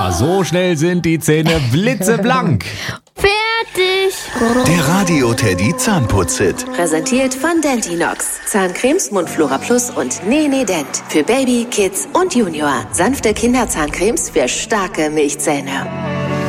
So schnell sind die Zähne blitzeblank. Fertig! Der Radio Teddy Zahnputz-Hit. Präsentiert von Dentinox. Zahncremes, Mundflora Plus und Nee Dent. Für Baby, Kids und Junior. Sanfte Kinderzahncremes für starke Milchzähne.